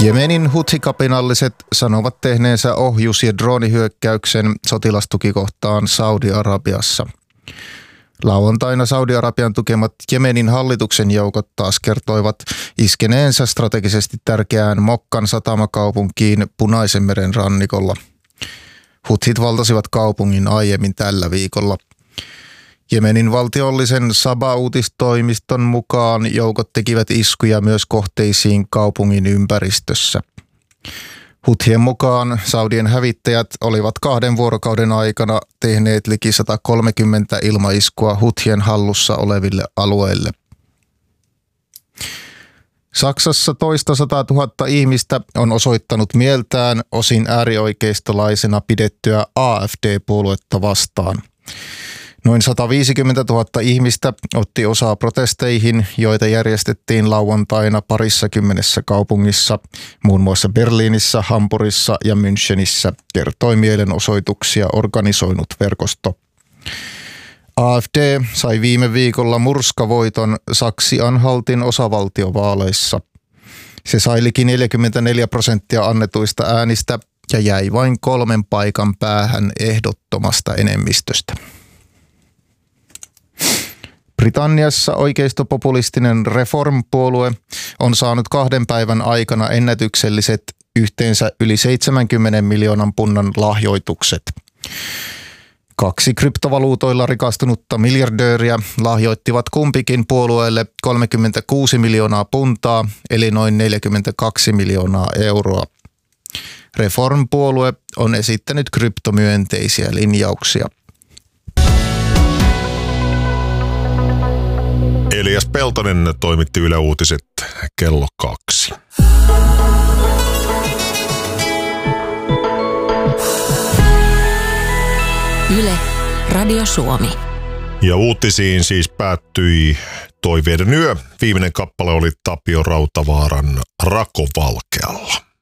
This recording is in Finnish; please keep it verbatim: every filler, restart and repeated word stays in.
Jemenin huthi-kapinalliset sanovat tehneensä ohjus- ja droonihyökkäyksen sotilastukikohtaan Saudi-Arabiassa. Lauantaina Saudi-Arabian tukemat Jemenin hallituksen joukot taas kertoivat iskeneensä strategisesti tärkeään Mokkan satamakaupunkiin Punaisen meren rannikolla. Huthit valtasivat kaupungin aiemmin tällä viikolla. Jemenin valtiollisen Saba-uutistoimiston mukaan joukot tekivät iskuja myös kohteisiin kaupungin ympäristössä. Huthien mukaan Saudien hävittäjät olivat kahden vuorokauden aikana tehneet liki sata kolmekymmentä ilmaiskua Huthien hallussa oleville alueille. Saksassa toista sataa tuhatta ihmistä on osoittanut mieltään osin äärioikeistolaisena pidettyä A F D-puoluetta vastaan. Noin sata viisikymmentätuhatta ihmistä otti osaa protesteihin, joita järjestettiin lauantaina parissa kymmenessä kaupungissa, muun muassa Berliinissä, Hampurissa ja Münchenissä, kertoi mielenosoituksia organisoinut verkosto. A F D sai viime viikolla murskavoiton Saksi-Anhaltin osavaltiovaaleissa. Se sai liki neljäkymmentäneljä prosenttia annetuista äänistä ja jäi vain kolmen paikan päähän ehdottomasta enemmistöstä. Britanniassa oikeistopopulistinen Reform-puolue on saanut kahden päivän aikana ennätykselliset yhteensä yli seitsemänkymmenen miljoonan punnan lahjoitukset. Kaksi kryptovaluutoilla rikastunutta miljardööriä lahjoittivat kumpikin puolueelle kolmekymmentäkuusi miljoonaa puntaa, eli noin neljäkymmentäkaksi miljoonaa euroa. Reform-puolue on esittänyt kryptomyönteisiä linjauksia. Elias Peltonen toimitti Yle Uutiset kello kaksi. Yle, Radio Suomi. Ja uutisiin siis päättyi Toiveiden yö. Viimeinen kappale oli Tapio Rautavaaran Rakovalkealla.